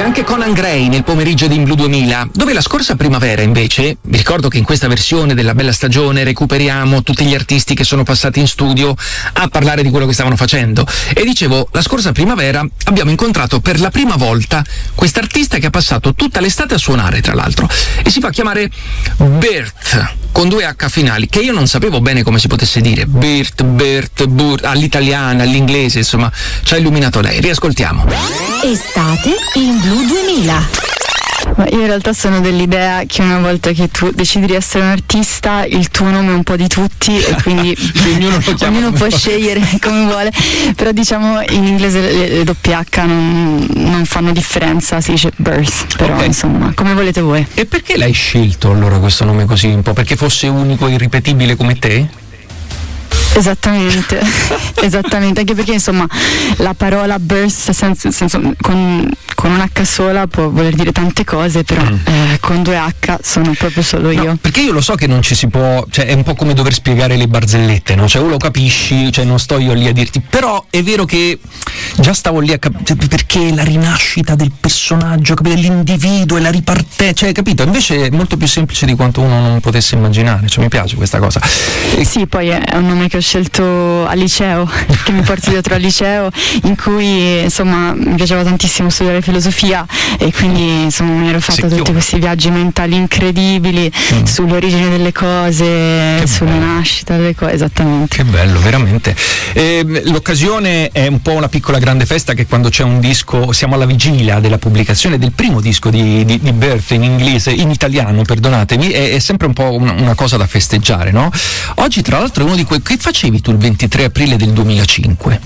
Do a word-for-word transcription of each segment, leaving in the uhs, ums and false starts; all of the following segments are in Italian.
anche Conan Gray nel pomeriggio di In Blu duemila, dove la scorsa primavera invece, vi ricordo che in questa versione della Bella Stagione recuperiamo tutti gli artisti che sono passati in studio a parlare di quello che stavano facendo, e dicevo, la scorsa primavera abbiamo incontrato per la prima volta quest'artista che ha passato tutta l'estate a suonare, tra l'altro, e si fa chiamare Birth, con due H finali, che io non sapevo bene come si potesse dire, Birth, Birth, Burt, all'italiana, all'inglese, insomma, ci ha illuminato lei. Riascoltiamo. Estate In Blu duemila. Ma io in realtà sono dell'idea che una volta che tu decidi di essere un artista, il tuo nome è un po' di tutti e quindi ognuno, ognuno può scegliere come vuole, però diciamo in inglese le, le doppie H non, non fanno differenza, si dice birth, però okay. Insomma, come volete voi. E perché l'hai scelto allora questo nome così, un po' perché fosse unico e irripetibile come te? Esattamente, esattamente, anche perché insomma la parola birth senso, senso, con, con un H sola può voler dire tante cose, però mm. eh, con due H sono proprio solo io. No, perché io lo so che non ci si può, cioè è un po' come dover spiegare le barzellette, no? Cioè o lo capisci, cioè non sto io lì a dirti, però è vero che già stavo lì a capire, perché la rinascita del personaggio, capire dell'individuo e la ripartenza, cioè capito? Invece è molto più semplice di quanto uno non potesse immaginare, cioè mi piace questa cosa. E sì, poi è un nome che ho scelto al liceo, che mi porti dietro al liceo, in cui insomma mi piaceva tantissimo studiare filosofia e quindi insomma mi ero fatta tutti questi viaggi mentali incredibili mm. sull'origine delle cose, che sulla bello. Nascita delle cose, esattamente. Che bello, veramente. Eh, l'occasione è un po' una piccola grande festa, che quando c'è un disco, siamo alla vigilia della pubblicazione del primo disco di, di, di Birth in inglese, in italiano, perdonatemi, è, è sempre un po' una, una cosa da festeggiare, no? Oggi tra l'altro è uno di quei, che facevi tu il ventitré aprile del duemilacinque?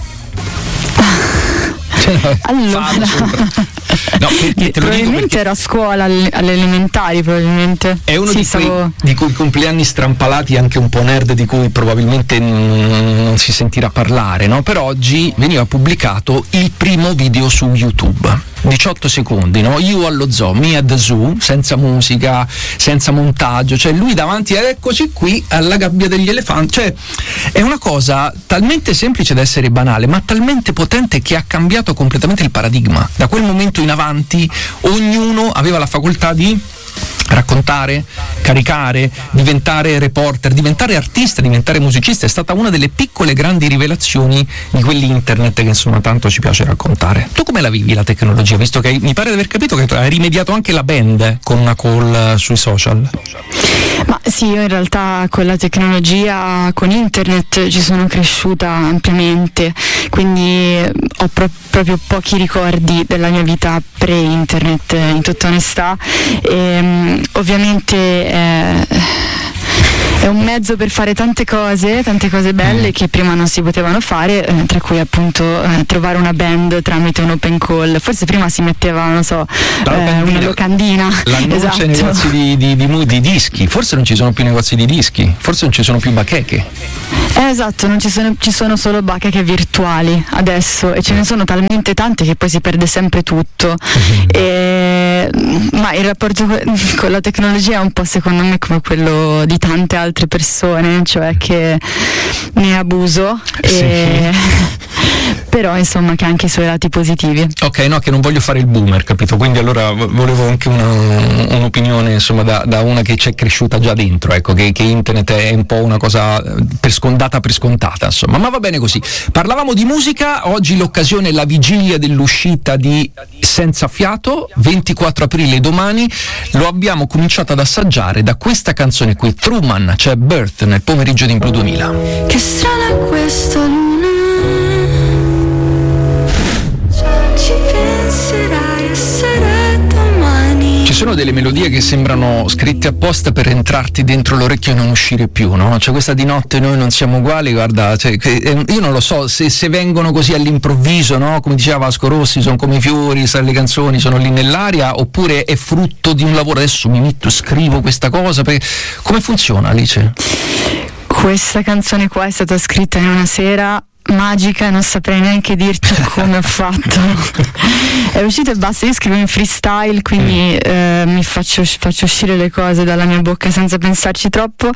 Allora no, perché te lo probabilmente dico perché ero a scuola alle, alle elementari, probabilmente è uno sì, di, stavo... quei, di quei compleanni strampalati, anche un po' nerd, di cui probabilmente non, non si sentirà parlare, no? Per oggi veniva pubblicato il primo video su YouTube, diciotto secondi, no? Io allo zoo, me at the zoo, senza musica, senza montaggio, cioè lui davanti, eccoci qui alla gabbia degli elefanti, cioè è una cosa talmente semplice da essere banale, ma talmente potente che ha cambiato completamente il paradigma. Da quel momento in avanti ognuno aveva la facoltà di raccontare, caricare, diventare reporter, diventare artista, diventare musicista. È stata una delle piccole grandi rivelazioni di quell'internet che insomma tanto ci piace raccontare. Tu come la vivi la tecnologia, visto che hai, mi pare di aver capito che hai rimediato anche la band con una call sui social? Ma sì, io in realtà con la tecnologia, con internet ci sono cresciuta ampiamente, quindi ho pro- proprio pochi ricordi della mia vita pre-internet, in tutta onestà. E, ovviamente eh, è un mezzo per fare tante cose, tante cose belle mm. che prima non si potevano fare, eh, tra cui appunto eh, trovare una band tramite un open call. Forse prima si metteva, non so, eh, una locandina. L'annuncio esatto. ai negozi di, di, di, di dischi, forse non ci sono più negozi di dischi, forse non ci sono più bacheche. Eh, esatto, non ci sono, ci sono solo bacheche virtuali adesso, e ce ne sono talmente tante che poi si perde sempre tutto. Mm-hmm. E, ma il rapporto con la tecnologia è un po', secondo me, come quello di tante altre persone, cioè che ne abuso, sì. e però insomma che ha anche i suoi lati positivi. Ok, no, che non voglio fare il boomer, capito? Quindi allora volevo anche una, un'opinione insomma da, da una che c'è cresciuta già dentro, ecco, che, che internet è un po' una cosa per scondata, per scontata, insomma, ma va bene così. Parlavamo di musica, oggi l'occasione è la vigilia dell'uscita di Senza Fiato, ventiquattro aprile domani, lo abbiamo cominciato ad assaggiare da questa canzone qui, Truman, cioè Birth, nel pomeriggio di In Blu duemila. Che strana questa luna, ci penserai essere domani. Ci sono delle melodie che sembrano scritte apposta per entrarti dentro l'orecchio e non uscire più, no? Cioè questa di Notte noi non siamo uguali, guarda, cioè, io non lo so se, se vengono così all'improvviso, no? Come diceva Vasco Rossi, sono come i fiori, sai, le canzoni sono lì nell'aria, oppure è frutto di un lavoro, adesso mi metto e scrivo questa cosa, perché come funziona, Alice? Questa canzone qua è stata scritta in una sera magica e non saprei neanche dirti come ho fatto. È uscito e basta. Io scrivo in freestyle, quindi eh, mi faccio, faccio uscire le cose dalla mia bocca senza pensarci troppo,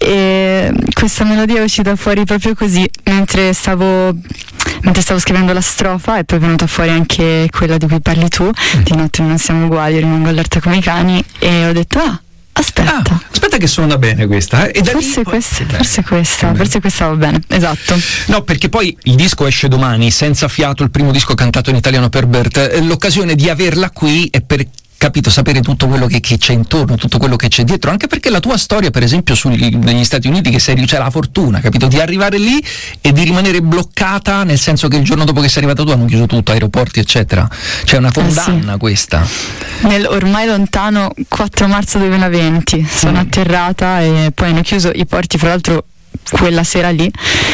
e questa melodia è uscita fuori proprio così mentre stavo mentre stavo scrivendo la strofa, e poi è venuta fuori anche quella di cui parli tu, di notte non siamo uguali, rimango allerta come i cani, e ho detto ah aspetta ah, aspetta che suona bene questa, eh? E da forse, lì, questa, poi... forse questa forse questa va bene, esatto. No, perché poi il disco esce domani, Senza fiato, il primo disco cantato in italiano per Bert. L'occasione di averla qui è per, capito, sapere tutto quello che, che c'è intorno, tutto quello che c'è dietro, anche perché la tua storia, per esempio, sugli, negli Stati Uniti, che sei, c'è la fortuna, capito, di arrivare lì e di rimanere bloccata, nel senso che il giorno dopo che sei arrivata tu hanno chiuso tutto, aeroporti eccetera, c'è una condanna, eh sì, questa. Nel ormai lontano quattro marzo duemilaventi sono mm. atterrata, e poi hanno chiuso i porti, fra l'altro quella sera lì,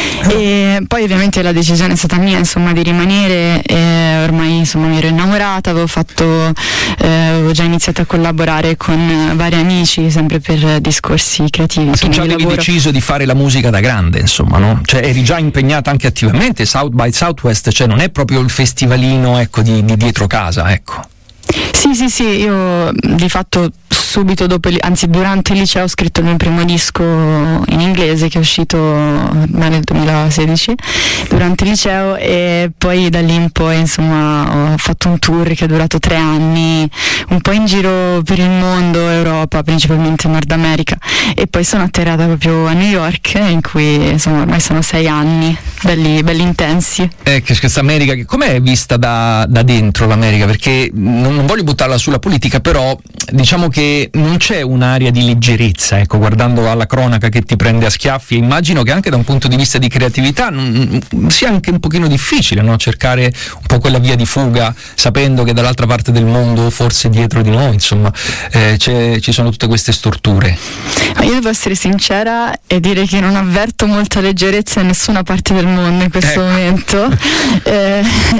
e poi ovviamente la decisione è stata mia, insomma, di rimanere, e ormai insomma mi ero innamorata, avevo fatto eh, avevo già iniziato a collaborare con vari amici sempre per discorsi creativi. Tu già avevi lavoro. deciso di fare la musica da grande, insomma, no? Cioè eri già impegnata anche attivamente. South by Southwest, cioè non è proprio il festivalino, ecco, di, di dietro casa, ecco. Sì, sì, sì, io di fatto subito dopo, anzi durante il liceo, ho scritto il mio primo disco in inglese, che è uscito nel duemilasedici durante il liceo, e poi da lì in poi insomma ho fatto un tour che è durato tre anni, un po' in giro per il mondo, Europa, principalmente Nord America, e poi sono atterrata proprio a New York, in cui insomma ormai sono sei anni belli, belli intensi. Eh, che questa America, che com'è vista da, da dentro l'America? Perché non, non voglio buttarla sulla politica, però diciamo che non c'è un'area di leggerezza, ecco, guardando alla cronaca che ti prende a schiaffi. Immagino che anche da un punto di vista di creatività non, sia anche un pochino difficile, no? Cercare un po' quella via di fuga, sapendo che dall'altra parte del mondo, forse dietro di noi, insomma, eh, c'è, ci sono tutte queste storture. Io devo essere sincera e dire che non avverto molta leggerezza in nessuna parte del mondo in questo ecco. momento, eh,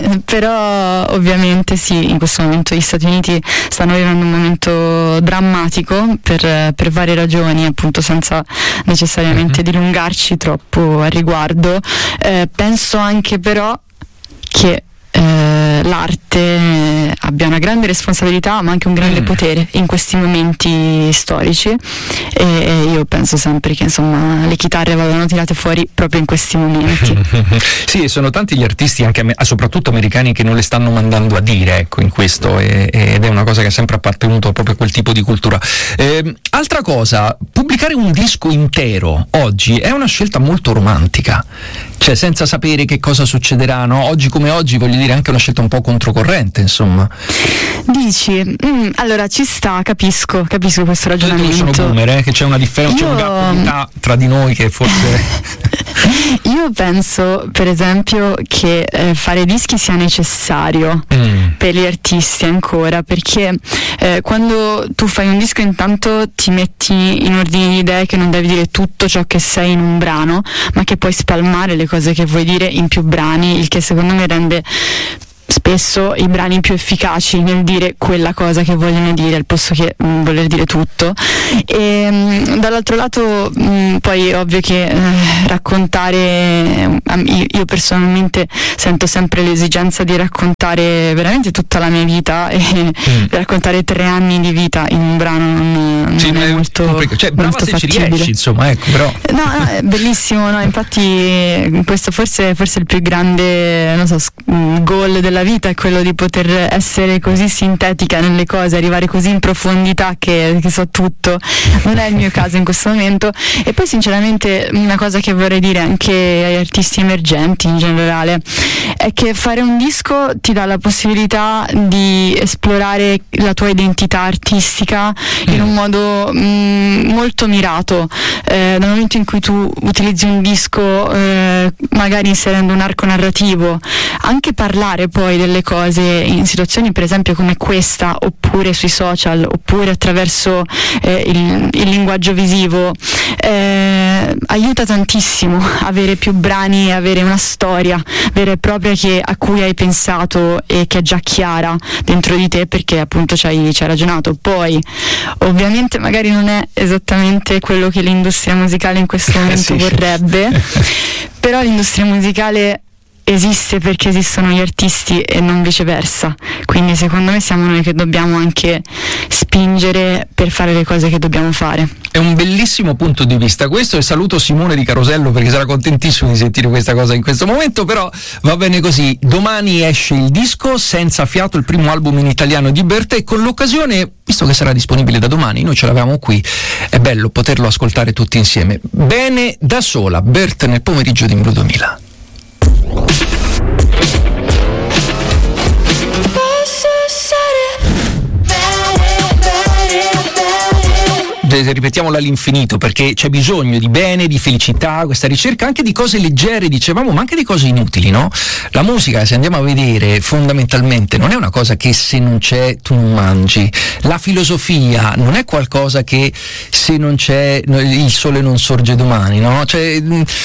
però ovviamente sì, in questo momento gli Stati Uniti stanno vivendo un momento drammatico per, per varie ragioni, appunto, senza necessariamente mm-hmm. dilungarci troppo al riguardo. Eh, penso anche però che eh, l'arte abbia una grande responsabilità, ma anche un grande mm. potere in questi momenti storici, e, e io penso sempre che insomma le chitarre vadano tirate fuori proprio in questi momenti. Sì, sono tanti gli artisti, anche soprattutto americani, che non le stanno mandando a dire, ecco, in questo, e, ed è una cosa che è sempre appartenuto proprio a quel tipo di cultura. Eh, altra cosa, pubblicare un disco intero oggi è una scelta molto romantica, cioè senza sapere che cosa succederà, no? Oggi come oggi, voglio dire, anche una scelta un po' controcorrente, insomma. Dici? Mm, allora ci sta, capisco, capisco questo ragionamento. Io sono boomer, eh, che c'è una differenza, Io... c'è un gap di età tra di noi che forse... Io penso, per esempio, che eh, fare dischi sia necessario mm. per gli artisti ancora, perché eh, quando tu fai un disco intanto ti metti in ordine di idee che non devi dire tutto ciò che sei in un brano, ma che puoi spalmare le cose che vuoi dire in più brani, il che secondo me rende spesso i brani più efficaci nel dire quella cosa che vogliono dire, al posto che mh, voler dire tutto. E mh, dall'altro lato mh, poi è ovvio che eh, raccontare, io, io personalmente sento sempre l'esigenza di raccontare veramente tutta la mia vita, e mm. raccontare tre anni di vita in un brano non, sì, non è, è molto, cioè, brava molto se fattibile. Ci riesci, insomma, ecco, però. No, no, è bellissimo, no? Infatti questo forse, forse è il più grande, non so, goal della vita, è quello di poter essere così sintetica nelle cose, arrivare così in profondità che, che so tutto. Non è il mio caso in questo momento. E poi sinceramente una cosa che vorrei dire anche agli artisti emergenti in generale è che fare un disco ti dà la possibilità di esplorare la tua identità artistica in un modo mh, molto mirato. Eh, dal momento in cui tu utilizzi un disco, eh, magari inserendo un arco narrativo, anche parlare poi delle cose in situazioni per esempio come questa, oppure sui social, oppure attraverso eh, il, il linguaggio visivo, eh, aiuta tantissimo avere più brani, avere una storia vera e propria che, a cui hai pensato e che è già chiara dentro di te, perché appunto ci hai, ci hai ragionato. Poi ovviamente magari non è esattamente quello che l'industria musicale in questo momento sì. vorrebbe, però l'industria musicale esiste perché esistono gli artisti e non viceversa, quindi secondo me siamo noi che dobbiamo anche spingere per fare le cose che dobbiamo fare. È un bellissimo punto di vista questo, e saluto Simone di Carosello perché sarà contentissimo di sentire questa cosa in questo momento, però va bene così. Domani esce il disco Senza Fiato, il primo album in italiano di Bert, e con l'occasione, visto che sarà disponibile da domani, noi ce l'avevamo qui, è bello poterlo ascoltare tutti insieme. Bene da sola, Bert nel pomeriggio di Blu duemila. Ripetiamola all'infinito, perché c'è bisogno di bene, di felicità, questa ricerca anche di cose leggere, dicevamo, ma anche di cose inutili, no? La musica, se andiamo a vedere, fondamentalmente non è una cosa che se non c'è tu non mangi. La filosofia non è qualcosa che se non c'è il sole non sorge domani, no? Cioè,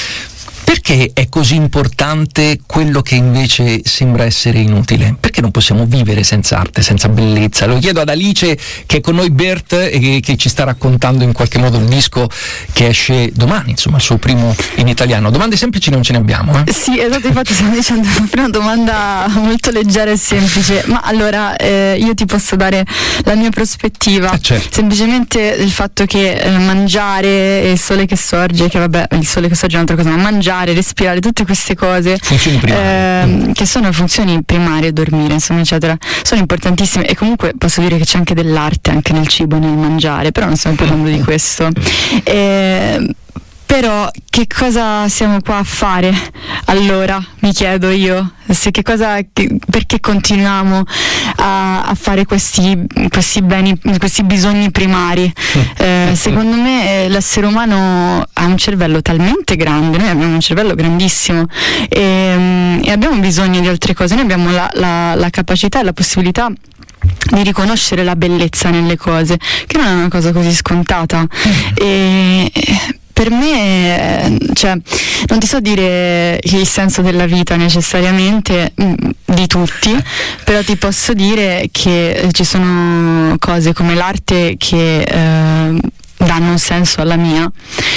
perché è così importante quello che invece sembra essere inutile? Perché non possiamo vivere senza arte, senza bellezza? Lo chiedo ad Alice, che è con noi, Bert, e che, che ci sta raccontando in qualche modo il disco che esce domani, insomma, il suo primo in italiano. Domande semplici non ce ne abbiamo, eh? Sì, esatto, infatti stavo dicendo una domanda molto leggera e semplice, ma allora eh, io ti posso dare la mia prospettiva, eh certo. Semplicemente il fatto che eh, mangiare e il sole che sorge, che vabbè, il sole che sorge è un'altra cosa, ma mangiare, respirare, tutte queste cose funzioni primarie, eh, che sono funzioni primarie, dormire, insomma, eccetera, sono importantissime. E comunque posso dire che c'è anche dell'arte anche nel cibo, nel mangiare, però non stiamo parlando di questo. Eh, però che cosa siamo qua a fare allora, mi chiedo io, se che cosa, che, perché continuiamo a, a fare questi, questi beni, questi bisogni primari? Eh, secondo me l'essere umano ha un cervello talmente grande, noi abbiamo un cervello grandissimo e, e abbiamo bisogno di altre cose, noi abbiamo la, la, la capacità e la possibilità di riconoscere la bellezza nelle cose, che non è una cosa così scontata. E per me, cioè, non ti so dire il senso della vita necessariamente, mh, di tutti, però ti posso dire che ci sono cose come l'arte che eh, danno un senso alla mia,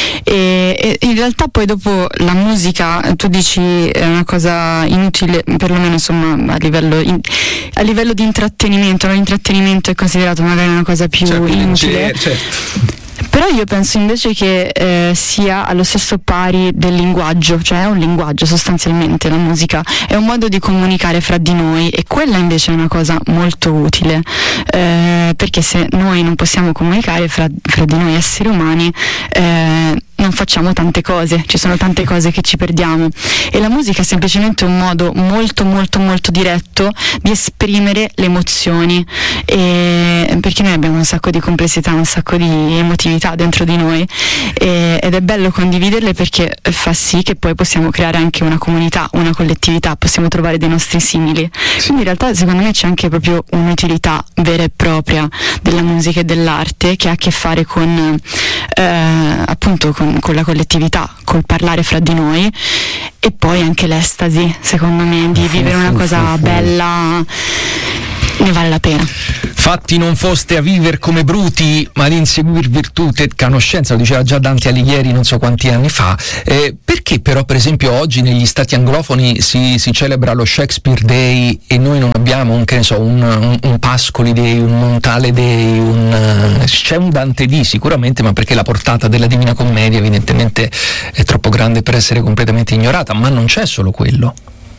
e, e in realtà poi dopo la musica, tu dici, è una cosa inutile, perlomeno insomma a livello, in, a livello di intrattenimento, no? L'intrattenimento è considerato magari una cosa più certo, inutile, certo. Però io penso invece che eh, sia allo stesso pari del linguaggio, cioè è un linguaggio sostanzialmente la musica, è un modo di comunicare fra di noi, e quella invece è una cosa molto utile, eh, perché se noi non possiamo comunicare fra, fra di noi esseri umani, eh, non facciamo tante cose, ci sono tante cose che ci perdiamo, e la musica è semplicemente un modo molto molto molto diretto di esprimere le emozioni, e perché noi abbiamo un sacco di complessità, un sacco di emotività dentro di noi, e, ed è bello condividerle perché fa sì che poi possiamo creare anche una comunità, una collettività, possiamo trovare dei nostri simili, quindi in realtà secondo me c'è anche proprio un'utilità vera e propria della musica e dell'arte che ha a che fare con eh, appunto con con la collettività, col parlare fra di noi, e poi anche l'estasi, secondo me, di vivere una cosa bella ne vale la pena. Fatti non foste a viver come bruti, ma ad inseguir virtute e conoscenza, lo diceva già Dante Alighieri non so quanti anni fa. Eh, perché però per esempio oggi negli stati anglofoni si, si celebra lo Shakespeare Day e noi non abbiamo un, che ne so, un, un, un Pascoli Day, un Montale Day, un, uh, c'è un Dante Day sicuramente, ma perché la portata della Divina Commedia evidentemente è troppo grande per essere completamente ignorata, ma non c'è solo quello.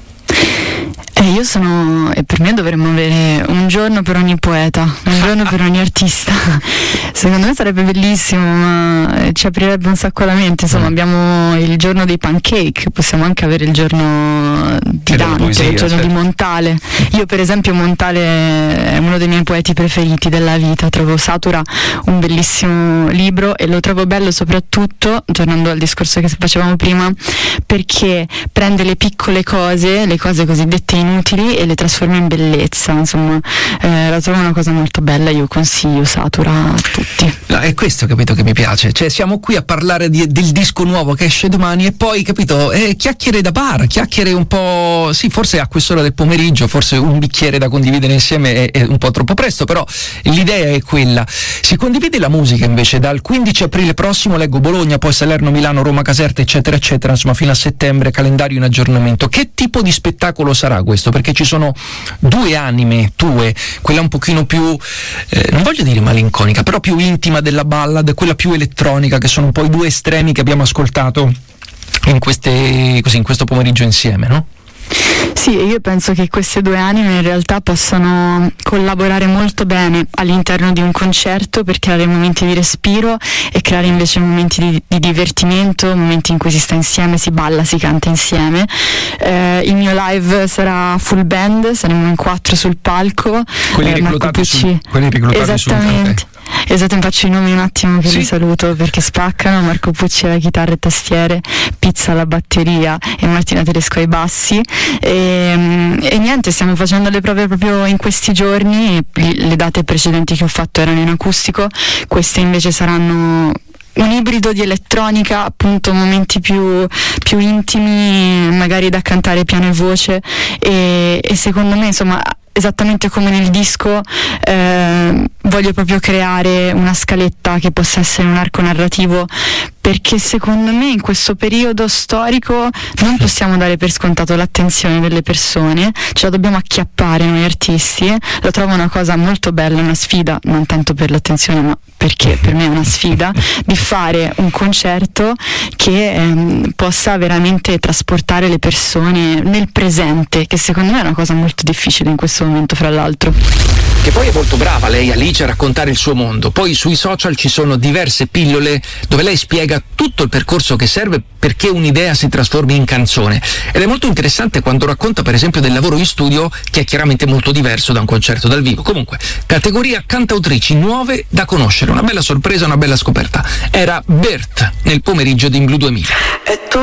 Eh, io sono, e per me dovremmo avere un giorno per ogni poeta, un giorno per ogni artista. Secondo me sarebbe bellissimo, ma ci aprirebbe un sacco la mente. Insomma, mm. abbiamo il giorno dei pancake, possiamo anche avere il giorno di Dante, poesia, il giorno certo. di Montale. Io per esempio Montale è uno dei miei poeti preferiti della vita, trovo Satura un bellissimo libro, e lo trovo bello soprattutto, tornando al discorso che facevamo prima, perché prende le piccole cose, le cose cosiddette inutili, inutili e le trasforma in bellezza, insomma, eh, la trovo una cosa molto bella, io consiglio Satura a tutti. No, è questo, capito, che mi piace, cioè siamo qui a parlare di, del disco nuovo che esce domani e poi, capito, eh, chiacchiere da bar, chiacchiere un po', sì, forse a quest'ora del pomeriggio, forse un bicchiere da condividere insieme è, è un po' troppo presto, però l'idea è quella. Si condivide la musica invece dal quindici aprile prossimo, leggo Bologna, poi Salerno, Milano, Roma, Caserta, eccetera eccetera, insomma fino a settembre, calendario in aggiornamento. Che tipo di spettacolo sarà questo? Perché ci sono due anime tue, quella un pochino più eh, non voglio dire malinconica, però più intima della ballad, quella più elettronica, che sono un po' i due estremi che abbiamo ascoltato in queste, così, in questo pomeriggio insieme, no? Sì, io penso che queste due anime in realtà possano collaborare molto bene all'interno di un concerto per creare momenti di respiro e creare invece momenti di, di divertimento, momenti in cui si sta insieme, si balla, si canta insieme. Eh, il mio live sarà full band, saremo in quattro sul palco. Quelli eh, reclutati su, quelli reclutati esattamente. Sul Esatto, faccio i nomi un attimo che sì. li saluto perché spaccano: Marco Pucci alla chitarra e tastiere, Pizza alla batteria e Martina Tedesco ai bassi. E, e niente, stiamo facendo le prove proprio in questi giorni. Le date precedenti che ho fatto erano in acustico, queste invece saranno un ibrido di elettronica, appunto momenti più, più intimi, magari da cantare piano e voce, e, e secondo me, insomma, esattamente come nel disco, eh, voglio proprio creare una scaletta che possa essere un arco narrativo, perché secondo me in questo periodo storico non possiamo dare per scontato l'attenzione delle persone, ce la dobbiamo acchiappare noi artisti. Lo trovo una cosa molto bella, una sfida, non tanto per l'attenzione ma perché per me è una sfida, di fare un concerto che ehm, possa veramente trasportare le persone nel presente, che secondo me è una cosa molto difficile in questo momento, fra l'altro. Che poi è molto brava lei, Alice, a raccontare il suo mondo. Poi sui social ci sono diverse pillole dove lei spiega tutto il percorso che serve perché un'idea si trasformi in canzone, ed è molto interessante quando racconta per esempio del lavoro in studio, che è chiaramente molto diverso da un concerto dal vivo. Comunque, categoria cantautrici nuove da conoscere, una bella sorpresa, una bella scoperta. Era Bert nel pomeriggio di In Blu duemila. E tu